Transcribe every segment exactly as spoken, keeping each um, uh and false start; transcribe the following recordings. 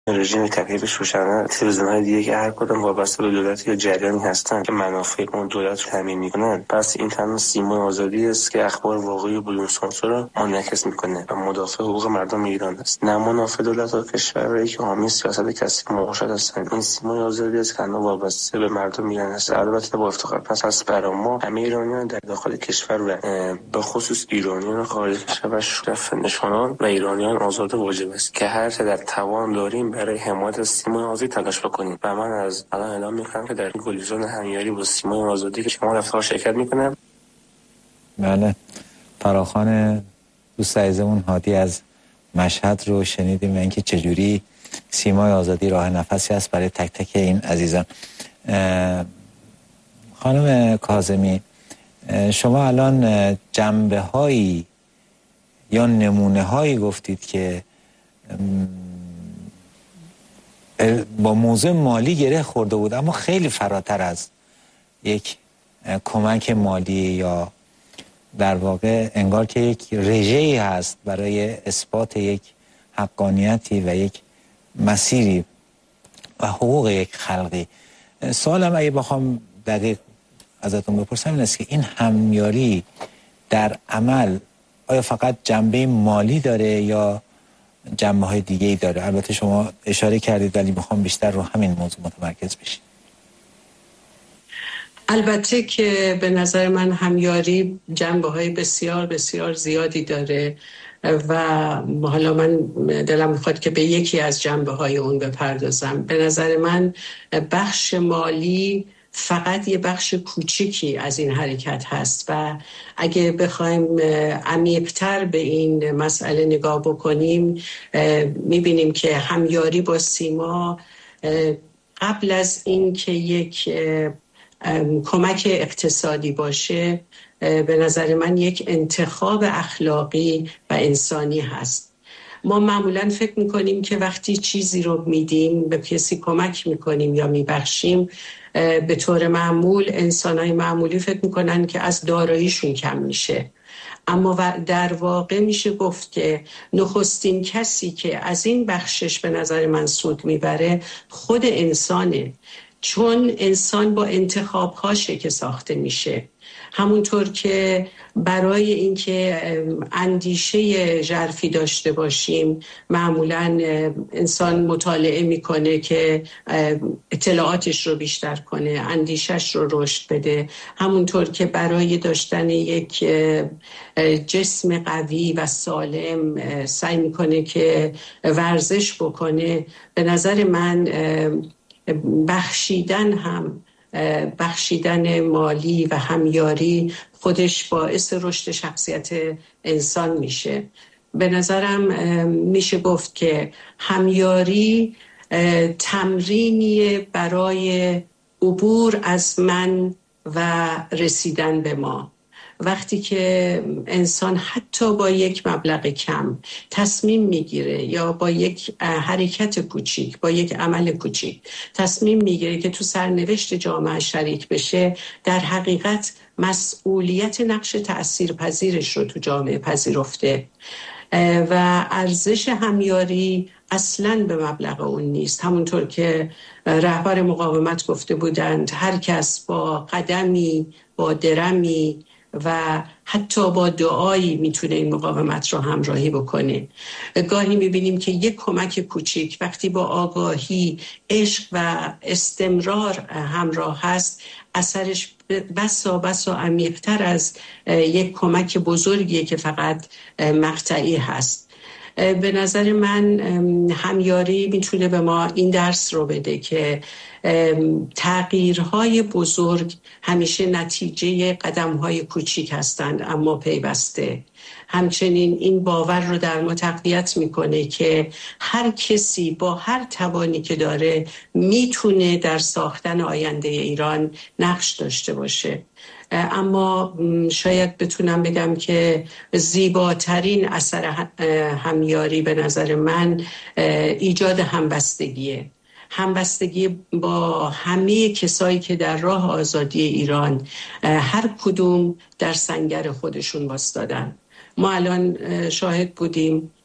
رژیم تکلیفش روشنه. تلویزیون‌های دیگه که هر کدوم وابسته به دولت یا جریانی هستن که منافع اون دولت رو تامین میکنن، پس این تنها سیمای آزادی است که اخبار واقعی و بدون سانسور رو منعکس میکنه و مدافع حقوق مردم ایران است، نه منافع دولت و کشوری که حامی سیاست کسی مرشد هستند. این سیمای آزادی است که تنها وابسته به مردم ایران است. البته با افتخار پس از برای ما همه ایرانیان در داخل کشور و به خصوص ایرانیان خارج کشور و شرف نشانان و ایرانیان آزاد واجب است که هر چه در توان داریم برای حمایت از سیمای آزادی تلاش بکنیم. و من از الان اعلام میکنم که در گلزن همیاری با سیمای آزادی که شما رفتار شرکت میکنم. بله، فراخوان دوست عزیزمون هادی از مشهد رو شنیدیم و اینکه چجوری سیمای آزادی راه نفسی است برای تک تک این عزیزان. خانم کاظمی، شما الان جنبه هایی یا نمونه هایی گفتید که با موضوع مالی گره خورده بود، اما خیلی فراتر از یک کمک مالی یا در واقع انگار که یک رژه‌ای هست برای اثبات یک حقانیتی و یک مسیری و حقوق یک خلقی. سوالم اگه بخوام دقیق ازتون بپرسم این است که این همیاری در عمل آیا فقط جنبه مالی داره یا جنبه های دیگه ای داره؟ البته شما اشاره کردید ولی میخوام بیشتر رو همین موضوع متمرکز بشید. البته که به نظر من همیاری جنبه های بسیار بسیار زیادی داره و حالا من دلم میخواد که به یکی از جنبه های اون بپردازم. به نظر من بخش مالی فقط یه بخش کوچیکی از این حرکت هست و اگه بخوایم عمیق‌تر به این مسئله نگاه بکنیم میبینیم که همیاری با سیما قبل از این که یک کمک اقتصادی باشه به نظر من یک انتخاب اخلاقی و انسانی هست. ما معمولاً فکر میکنیم که وقتی چیزی رو میدیم، به کسی کمک میکنیم یا میبخشیم، به طور معمول انسانای معمولی فکر میکنن که از داراییشون کم میشه، اما در واقع میشه گفت که نخستین کسی که از این بخشش به نظر من سود میبره خود انسانه، چون انسان با انتخاب‌هاشه که ساخته میشه. همونطور که برای اینکه اندیشه ژرفی داشته باشیم معمولاً انسان مطالعه میکنه که اطلاعاتش رو بیشتر کنه، اندیشش رو رشد بده، همونطور که برای داشتن یک جسم قوی و سالم سعی میکنه که ورزش بکنه. به نظر من بخشیدن هم بخشیدن مالی و همیاری خودش باعث رشد شخصیت انسان میشه. به نظرم میشه گفت که همیاری تمرینی برای عبور از من و رسیدن به ما. وقتی که انسان حتی با یک مبلغ کم تصمیم میگیره یا با یک حرکت کوچیک، با یک عمل کوچیک تصمیم میگیره که تو سرنوشت جامعه شریک بشه، در حقیقت مسئولیت نقش تأثیرپذیرش رو تو جامعه پذیرفته و ارزش همیاری اصلاً به مبلغ اون نیست. همونطور که رهبر مقاومت گفته بودند، هر کس با قدمی، با درمی و حتی با دعایی میتونه این مقاومت رو همراهی بکنه. گاهی میبینیم که یک کمک کوچیک وقتی با آگاهی، عشق و استمرار همراه هست، اثرش بسا بسا عمیق‌تر از یک کمک بزرگیه که فقط مقطعی هست. به نظر من همیاری میتونه به ما این درس رو بده که تغییرهای بزرگ همیشه نتیجه قدمهای کوچیک هستند اما پیوسته. همچنین این باور رو در ما تقویت میکنه که هر کسی با هر توانی که داره میتونه در ساختن آینده ایران نقش داشته باشه. اما شاید بتونم بگم که زیباترین اثر همیاری به نظر من ایجاد همبستگیه. همبستگی با همه کسایی که در راه آزادی ایران هر کدوم در سنگر خودشون واسطادن. ما الان شاهد بودیم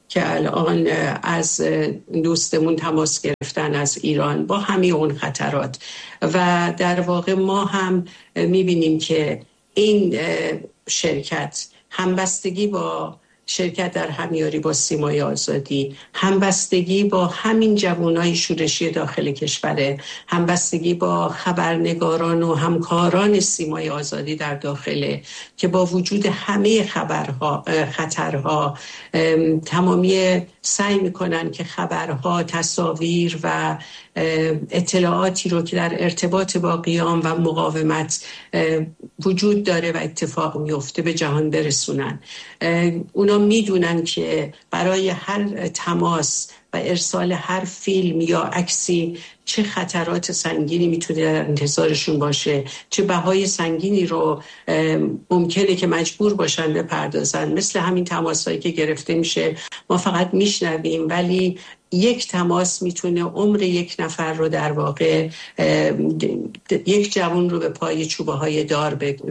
که الان از دوستمون تماس گرفتن از ایران با همه اون خطرات. و در واقع ما هم میبینیم که این شرکت همبستگی با شرکت در همیاری با سیمای آزادی، همبستگی با همین جوانای شورشی داخل کشور، همبستگی با خبرنگاران و همکاران سیمای آزادی در داخل که با وجود همه خبرها خطرها تمامی سعی میکنن که خبرها، تصاویر و اطلاعاتی رو که در ارتباط با قیام و مقاومت وجود داره و اتفاق میفته به جهان برسونن. اونا میدونن که برای هر تماس و ارسال هر فیلم یا عکسی چه خطرات سنگینی میتونه در انتظارشون باشه، چه بهای سنگینی رو ممکنه که مجبور باشن بپردازن. مثل همین تماسایی که گرفته میشه ما فقط میشنویم، ولی یک تماس میتونه عمر یک نفر رو در واقع یک جوان رو به پای چوبه های دار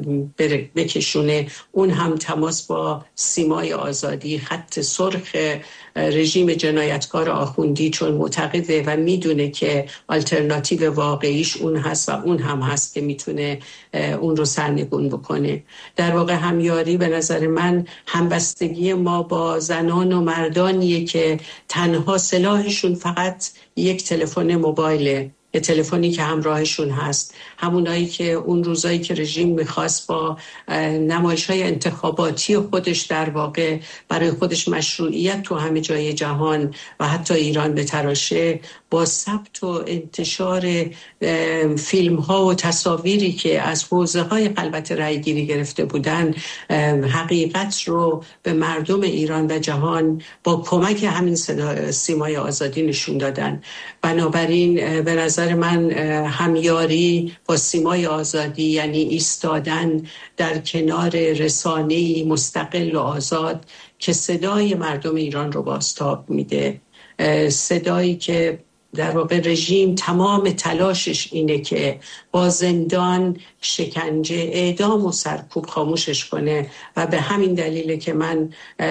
بکشونه. اون هم تماس با سیمای آزادی، خط سرخ رژیم جنایتکار آخوندی، چون معتقده و میدونه که آلترناتیو واقعیش اون هست و اون هم هست که میتونه اون رو سرنگون بکنه. در واقع همیاری به نظر من همبستگی ما با زنان و مردانیه که تنها سلاحشون فقط یک تلفن موبایله، یه تلفنی که همراهشون هست. همونایی که اون روزایی که رژیم میخواست با نمایش‌های انتخاباتی خودش در واقع برای خودش مشروعیت تو همه جای جهان و حتی ایران بتراشه، با ثبت و انتشار فیلم ها و تصاویری که از حوزه های خلوت رای گیری گرفته بودن، حقیقت رو به مردم ایران و جهان با کمک همین سیمای آزادی نشون دادن. بنابراین به نظر من همیاری با سیمای آزادی یعنی ایستادن در کنار رسانه‌ای مستقل و آزاد که صدای مردم ایران رو بازتاب میده، صدایی که در واقع رژیم تمام تلاشش اینه که با زندان، شکنجه، اعدام و سرکوب خاموشش کنه. و به همین دلیله که من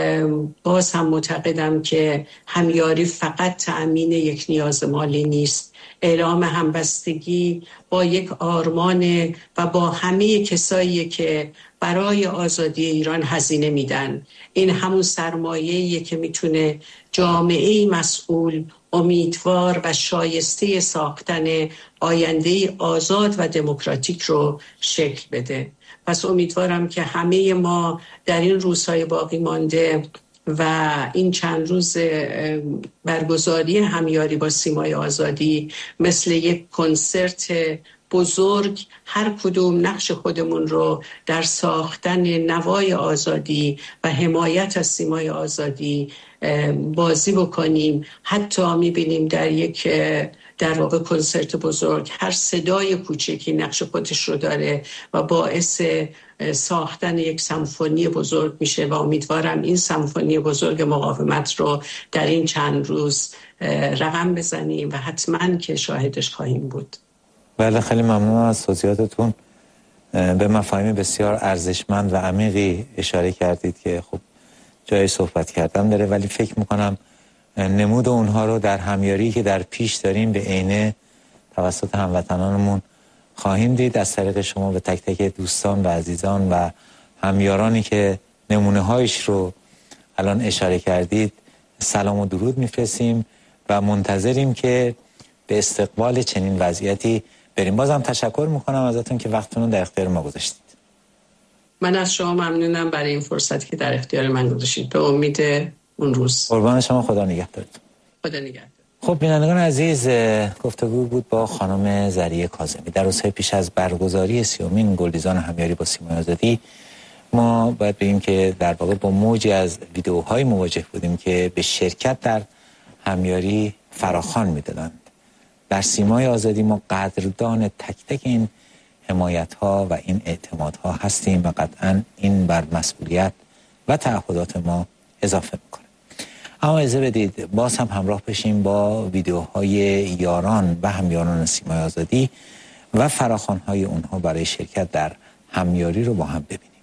باز هم معتقدم که همیاری فقط تأمین یک نیاز مالی نیست، اعلام همبستگی با یک آرمان و با همه کسایی که برای آزادی ایران هزینه میدن. این همون سرمایه‌ایه که میتونه جامعه‌ای مسئول، امیدوار و شایسته ساختن آینده آزاد و دموکراتیک رو شکل بده. پس امیدوارم که همه ما در این روزهای باقی مانده و این چند روز برگزاری همیاری با سیمای آزادی مثل یک کنسرت بزرگ هر کدوم نقش خودمون رو در ساختن نوای آزادی و حمایت از سیمای آزادی بازی بکنیم. حتی میبینیم در یک در واقع کنسرت بزرگ هر صدای کوچکی نقش خودش رو داره و باعث ساختن یک سمفونی بزرگ میشه و امیدوارم این سمفونی بزرگ مقاومت رو در این چند روز رقم بزنیم و حتما که شاهدش خواهیم بود. بله، خیلی ممنون از توضیحاتتون. به مفاهیم بسیار ارزشمند و عمیقی اشاره کردید که خب جای صحبت کردن داره، ولی فکر میکنم نمود اونها رو در همیاری که در پیش داریم به عینه توسط هموطنانمون خواهیم دید. از طریق شما به تک تک دوستان و عزیزان و همیارانی که نمونه هایش رو الان اشاره کردید سلام و درود میفرستیم و منتظریم که به استقبال چنین وضعیتی بریم. بازم تشکر میکنم ازتون که وقتتون رو در اختیار ما گذاشتید. من از شما ممنونم برای این فرصتی که در اختیار من گذاشتید. به امید اون روز. قربان شما، خدا نگهدارتون. خدا نگهدار. خب بینندگان عزیز، گفتگو بود با خانم ذریعه کاظمی در روزهای پیش از برگزاری سیومین گلریزان همیاری با سیمای آزادی. ما باید بگیم که در واقع با موجی از ویدیوهای مواجه بودیم که به شرکت در همیاری فراخوان میدادند. در سیمای آزادی ما قدردان تک تک این حمایت ها و این اعتماد ها هستیم و قطعا این بر مسئولیت و تعهدات ما اضافه میکنه. اما اجازه بدید باز هم همراه بشیم با ویدیوهای یاران و همیاران سیمای آزادی و فراخوان های اونها برای شرکت در همیاری رو با هم ببینیم.